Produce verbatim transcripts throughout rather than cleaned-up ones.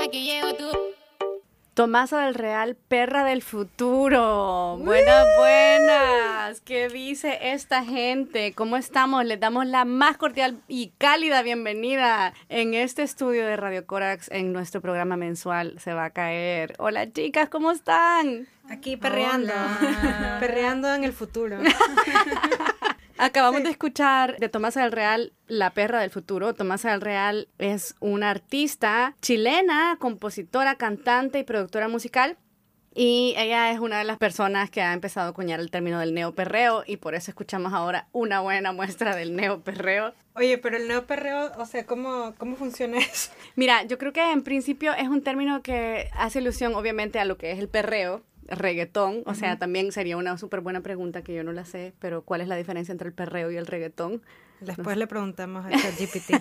que llego tú. Tomasa del Real, perra del futuro. Buenas, buenas. ¿Qué dice esta gente? ¿Cómo estamos? Les damos la más cordial y cálida bienvenida en este estudio de Radio Corax en nuestro programa mensual Se va a caer. Hola, chicas, ¿cómo están? Aquí perreando. Hola. Perreando en el futuro. Acabamos Sí. de escuchar de Tomasa del Real, la perra del futuro. Tomasa del Real es una artista chilena, compositora, cantante y productora musical. Y ella es una de las personas que ha empezado a acuñar el término del neoperreo y por eso escuchamos ahora una buena muestra del neoperreo. Oye, pero el neoperreo, o sea, ¿cómo, cómo funciona eso? Mira, yo creo que en principio es un término que hace alusión obviamente a lo que es el perreo, reggaetón, o sea, también sería una súper buena pregunta que yo no la sé, pero ¿cuál es la diferencia entre el perreo y el reggaetón? Después le preguntamos a ChatGPT.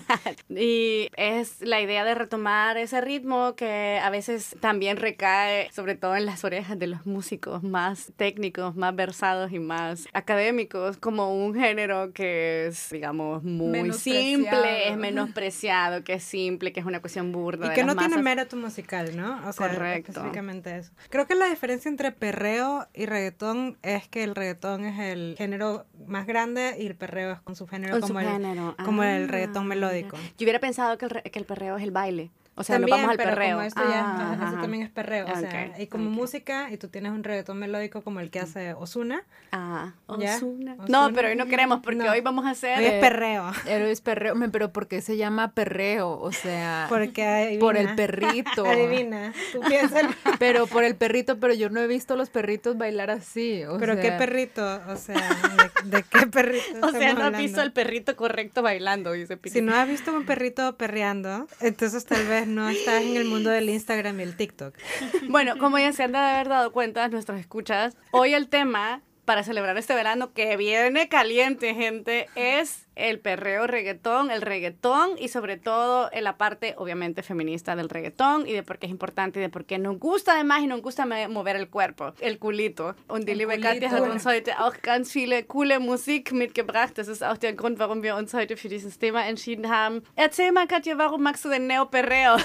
Y es la idea de retomar ese ritmo que a veces también recae sobre todo en las orejas de los músicos más técnicos, más versados y más académicos, como un género que es, digamos, muy Menospreciado. simple, es menospreciado, que es simple, que es una cuestión burda Y de que las no tiene masas. mérito musical, ¿no? O sea, Correcto. específicamente eso. Creo que la diferencia entre perreo y reggaetón es que el reggaetón es el género más grande y el perreo es con su género Con como, su el, género. como Ah, el reggaetón melódico. Yo hubiera pensado que el, re- que el perreo es el baile. O sea, También, nos vamos al pero perreo. como esto ya, Ah, ajá, eso ajá. también es perreo, o sea, Ok, y como ok. música, y tú tienes un reggaetón melódico como el que hace Ozuna. Ah, ¿Ya? Ozuna. No, Ozuna. pero hoy no queremos porque No. hoy vamos a hacer... Hoy es perreo, Héroes perreo, me- pero ¿por qué se llama perreo? O sea, porque adivina. por el perrito. Adivina, tú piensas, Pero por el perrito, pero yo no he visto los perritos bailar así. O pero sea, qué perrito, o sea, ¿de, de qué perrito O sea, estamos no has visto hablando? el perrito correcto bailando, dice Piti. Si no has visto un perrito perreando, entonces tal vez no estás en el mundo del Instagram y el TikTok. Bueno, como ya se han de haber dado cuenta nuestros escuchas, hoy el tema para celebrar este verano que viene caliente, gente, es el perreo reggaetón, el reggaetón y sobre todo en la parte, obviamente, feminista del reggaetón y de por qué es importante y de por qué nos gusta además y nos gusta me- mover el cuerpo, el culito. Und die El liebe Katja culito. hat uns heute auch ganz viele coole Musik mitgebracht. Das ist auch der Grund, warum wir uns heute für dieses Thema entschieden haben. Erzähl mal, Katja, warum magst du den Neo-Perreo?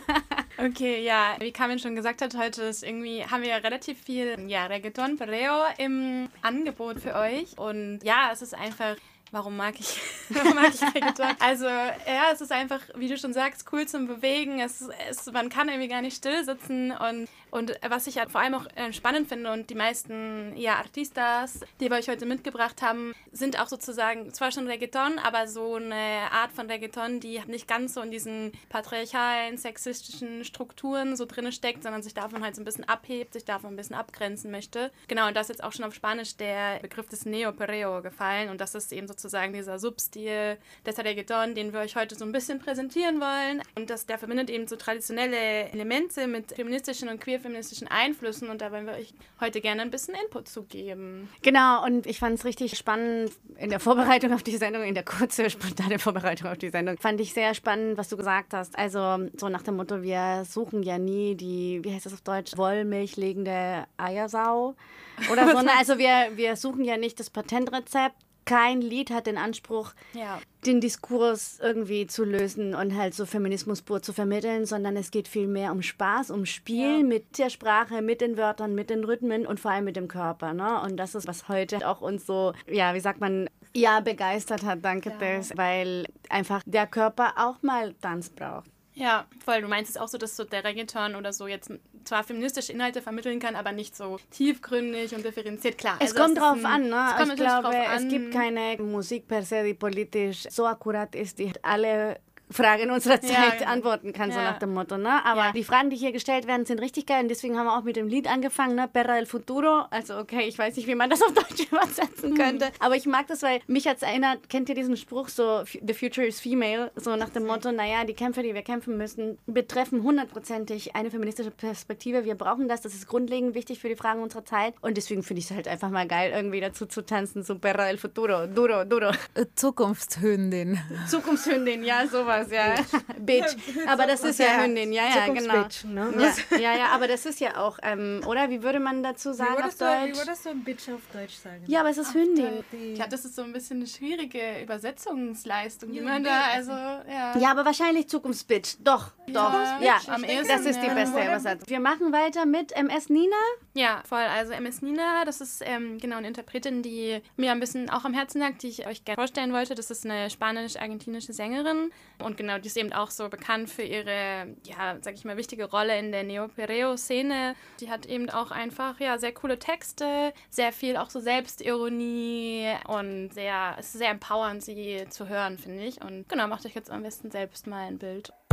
Okay, ja, wie Carmen schon gesagt hat, heute ist irgendwie, haben wir relativ viel ja, Reggaeton, Perreo im Angebot für euch. Und ja, es ist einfach, warum mag ich, warum mag ich Reggaeton? Also, ja, es ist einfach, wie du schon sagst, cool zum Bewegen. Es, es, man kann irgendwie gar nicht still sitzen. Und, und was ich halt vor allem auch äh, spannend finde und die meisten ja, Artistas, die wir euch heute mitgebracht haben, sind auch sozusagen zwar schon Reggaeton, aber so eine Art von Reggaeton, die nicht ganz so in diesen patriarchalen, sexistischen Strukturen so drin steckt, sondern sich davon halt so ein bisschen abhebt, sich davon ein bisschen abgrenzen möchte. Genau, und da ist jetzt auch schon auf Spanisch der Begriff des Neo-Perreo gefallen und das ist eben sozusagen dieser Substil des Reggaeton, den wir euch heute so ein bisschen präsentieren wollen. Und das, der verbindet eben so traditionelle Elemente mit feministischen und queer-feministischen Einflüssen und da wollen wir euch heute gerne ein bisschen Input zu geben. Genau, und ich fand es richtig spannend in der Vorbereitung auf die Sendung, in der kurzen, spontane Vorbereitung auf die Sendung, fand ich sehr spannend, was du gesagt hast. Also so nach dem Motto, wir suchen ja nie die, wie heißt das auf Deutsch, Wollmilchlegende Eiersau oder so. Ne? Also wir, wir suchen ja nicht das Patentrezept. Kein Lied hat den Anspruch, Ja. den Diskurs irgendwie zu lösen und halt so Feminismus pur zu vermitteln, sondern es geht viel mehr um Spaß, um Spiel Ja. mit der Sprache, mit den Wörtern, mit den Rhythmen und vor allem mit dem Körper, ne? Und das ist, was heute auch uns so, ja, wie sagt man, ja, begeistert hat, danke Ja. Tess, weil einfach der Körper auch mal Tanz braucht. Ja, voll. Du meinst es auch so, dass so der Reggaeton oder so jetzt zwar feministische Inhalte vermitteln kann, aber nicht so tiefgründig und differenziert. Klar. Es also kommt das ist drauf ein- an, ne? Es kommt Ich natürlich glaube, drauf es an. gibt keine Musik per se, die politisch so akkurat ist, die alle Fragen unserer Ja, Zeit genau. antworten kann, so Ja. nach dem Motto, ne? Aber Ja. die Fragen, die hier gestellt werden, sind richtig geil und deswegen haben wir auch mit dem Lied angefangen, ne? Perra del Futuro. Also okay, ich weiß nicht, wie man das auf Deutsch übersetzen könnte, aber ich mag das, weil mich hat's erinnert, kennt ihr diesen Spruch so, the future is female, so nach dem Motto, naja, die Kämpfe, die wir kämpfen müssen, betreffen hundertprozentig eine feministische Perspektive. Wir brauchen das, das ist grundlegend wichtig für die Fragen unserer Zeit und deswegen finde ich es halt einfach mal geil, irgendwie dazu zu tanzen, so Perra del Futuro, duro, duro. äh, Zukunftshündin. Zukunftshündin, ja, sowas. sowas, ja. Bitch. Aber das ist ja Hündin, ja, ja, genau. Bitch, ne? Ja, ja, ja, aber das ist ja auch, ähm, oder? Wie würde man dazu Wie sagen auf würdest, du, wie Deutsch? würdest du Bitch auf Deutsch sagen? Ja, aber es ist Hündin. Ich glaube, das ist so ein bisschen eine schwierige Übersetzungsleistung, die man da, also, ja. Ja, aber wahrscheinlich Zukunftsbitch. Doch, doch. Ja, Ja, am das ehesten, ist die ja. beste Übersetzung. Wir machen weiter mit M S Nina. Ja, voll. Also M S Nina, das ist ähm, genau eine Interpretin, die mir ein bisschen auch am Herzen lag, die ich euch gerne vorstellen wollte. Das ist eine spanisch-argentinische Sängerin und genau, die ist eben auch so bekannt für ihre, ja, sag ich mal, wichtige Rolle in der Neo-Perreo-Szene. Die hat eben auch einfach, ja, sehr coole Texte, sehr viel auch so Selbstironie und sehr, es ist sehr empowernd, sie zu hören, finde ich. Und genau, macht euch jetzt am besten selbst mal ein Bild.